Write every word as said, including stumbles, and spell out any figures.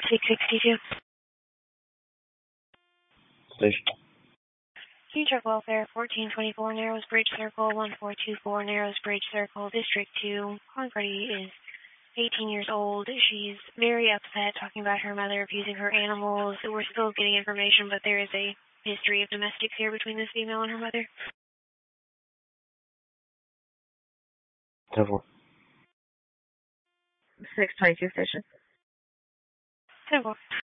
six sixty-two. Station. Q Truck Welfare, fourteen twenty-four Narrows Bridge Circle, one four two four Narrows Bridge Circle, District two. Calling party is eighteen years old. She's very upset, talking about her mother abusing her animals. We're still getting information, but there is a history of domestics here between this female and her mother. ten four. six twenty-two station. ten four.